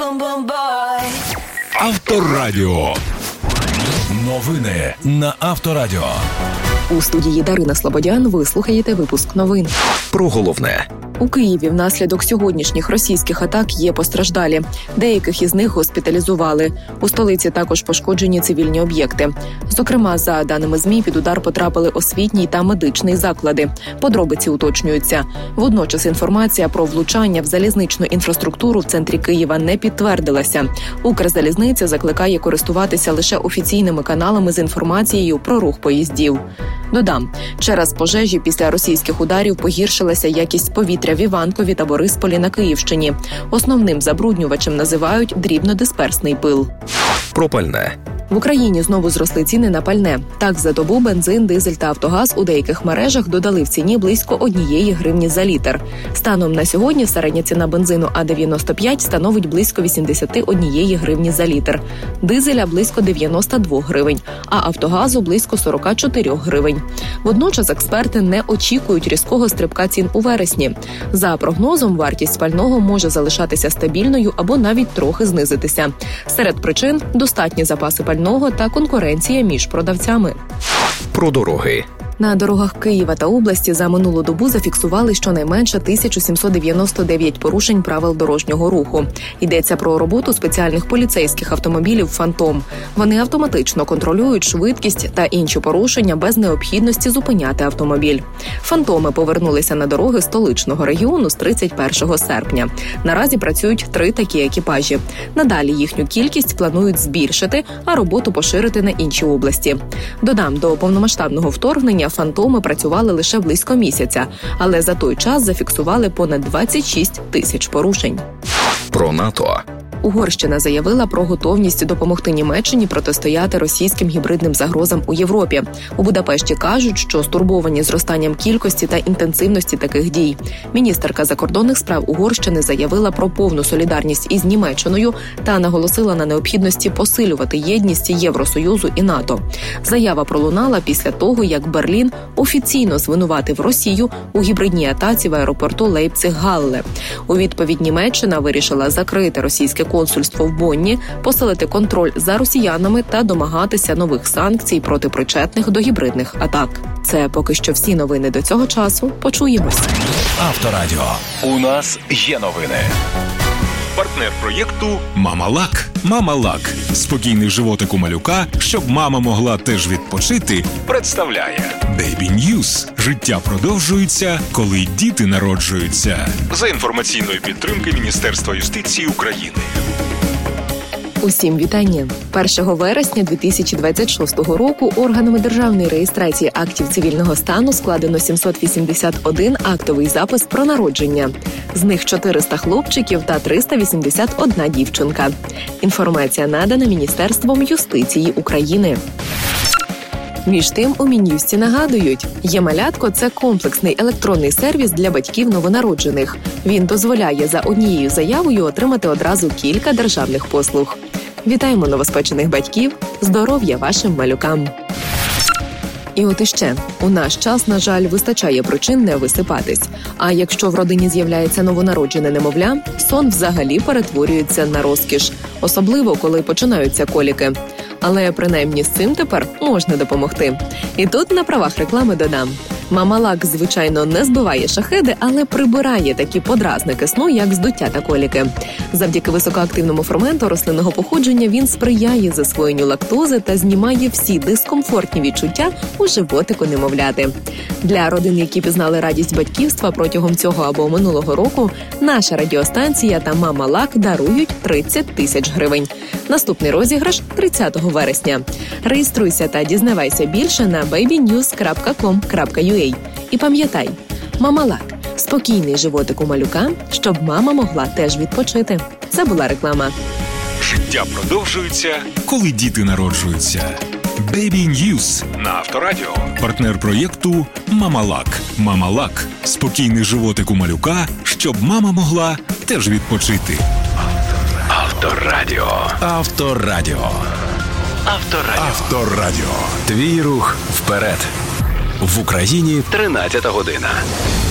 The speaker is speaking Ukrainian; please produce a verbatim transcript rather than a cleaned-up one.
Авторадіо. Новини на Авторадіо. У студії Дарина Слободян ви слухаєте випуск новин. Про головне. У Києві внаслідок сьогоднішніх російських атак є постраждалі. Деяких із них госпіталізували. У столиці також пошкоджені цивільні об'єкти. Зокрема, за даними ЗМІ, під удар потрапили освітній та медичний заклади. Подробиці уточнюються. Водночас інформація про влучання в залізничну інфраструктуру в центрі Києва не підтвердилася. Укрзалізниця закликає користуватися лише офіційними каналами з інформацією про рух поїздів. Додам, через пожежі після російських ударів погіршилася якість повітря в Іванкові та Борисполі на Київщині. Основним забруднювачем називають дрібнодисперсний пил. Про пальне. В Україні знову зросли ціни на пальне. Так, за добу бензин, дизель та Автогаз у деяких мережах додали в ціні близько однієї гривні за літр. Станом на сьогодні середня ціна бензину А дев'яносто п'ять становить близько вісімдесят однієї гривні за літр. Дизеля близько дев'яносто двох гривень, а Автогазу близько сорок чотири гривень. Водночас експерти не очікують різкого стрибка цін у вересні. За прогнозом, вартість пального може залишатися стабільною або навіть трохи знизитися. Серед причин – достатні запаси пального та конкуренція між продавцями. Про дороги. На дорогах Києва та області за минулу добу зафіксували щонайменше тисячу сімсот дев'яносто дев'ять порушень правил дорожнього руху. Йдеться про роботу спеціальних поліцейських автомобілів «Фантом». Вони автоматично контролюють швидкість та інші порушення без необхідності зупиняти автомобіль. «Фантоми» повернулися на дороги столичного регіону з тридцять першого серпня. Наразі працюють три такі екіпажі. Надалі їхню кількість планують збільшити, а роботу поширити на інші області. Додам, до повномасштабного вторгнення «Фантоми» працювали лише близько місяця, але за той час зафіксували понад двадцять шість тисяч порушень. Про НАТО. Угорщина заявила про готовність допомогти Німеччині протистояти російським гібридним загрозам у Європі. У Будапешті кажуть, що стурбовані зростанням кількості та інтенсивності таких дій. Міністерка закордонних справ Угорщини заявила про повну солідарність із Німеччиною та наголосила на необхідності посилювати єдність Євросоюзу і НАТО. Заява пролунала після того, як Берлін офіційно звинуватив Росію у гібридній атаці в аеропорту Лейпциг-Галле. У відповідь Німеччина вирішила закрити російське консульство в Бонні, посилити контроль за росіянами та домагатися нових санкцій проти причетних до гібридних атак. Це поки що всі новини до цього часу. Почуємось. Авторадіо. У нас є новини. Партнер проєкту «Мама-Лак». «Мама-Лак» – спокійний животик у малюка, щоб мама могла теж відпочити, представляє Baby News. Життя продовжується, коли діти народжуються. За інформаційної підтримки Міністерства юстиції України. Усім вітання. першого вересня дві тисячі двадцять шостого року органами державної реєстрації актів цивільного стану складено сімсот вісімдесят один актовий запис про народження. З них чотириста хлопчиків та триста вісімдесят одна дівчинка. Інформація надана Міністерством юстиції України. Між тим, у Мін'юсті нагадують, «Є-малятко» – це комплексний електронний сервіс для батьків новонароджених. Він дозволяє за однією заявою отримати одразу кілька державних послуг. Вітаємо новоспечених батьків! Здоров'я вашим малюкам! І от іще. У наш час, на жаль, вистачає причин не висипатись. А якщо в родині з'являється новонароджене немовля, сон взагалі перетворюється на розкіш. Особливо, коли починаються коліки. Але принаймні з цим тепер можна допомогти. І тут на правах реклами додам. «Мама-Лак», звичайно, не збиває шахеди, але прибирає такі подразники сну, як здуття та коліки. Завдяки високоактивному ферменту рослинного походження він сприяє засвоєнню лактози та знімає всі дискомфортні відчуття у животику немовляти. Для родин, які пізнали радість батьківства протягом цього або минулого року, наша радіостанція та «Мама-Лак» дарують тридцять тисяч гривень. Наступний розіграш – тридцятого вересня. Реєструйся та дізнавайся більше на бейбі ньюз крапка ком крапка ю а. І пам'ятай, «Мама-Лак» – спокійний животик у малюка, щоб мама могла теж відпочити. Це була реклама. Життя продовжується, коли діти народжуються. Baby News на Авторадіо. Партнер проєкту «Мама-Лак». «Мама-Лак» – спокійний животик у малюка, щоб мама могла теж відпочити. Авторадіо. Авторадіо. Авторадіо. Авторадіо. Твій рух вперед. В Україні тринадцята година.